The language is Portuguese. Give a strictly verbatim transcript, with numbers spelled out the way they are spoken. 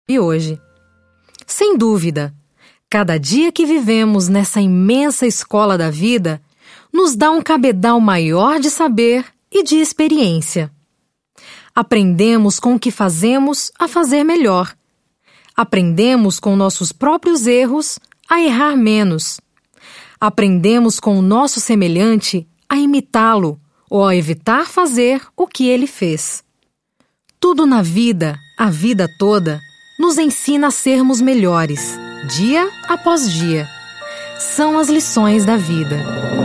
e hoje. Sem dúvida, cada dia que vivemos nessa imensa escola da vida nos dá um cabedal maior de saber e de experiência. Aprendemos com o que fazemos a fazer melhor. Aprendemos com nossos próprios erros a errar menos. Aprendemos com o nosso semelhante a imitá-lo ou a evitar fazer o que ele fez. Tudo na vida, a vida toda, nos ensina a sermos melhores, dia após dia. São as lições da vida.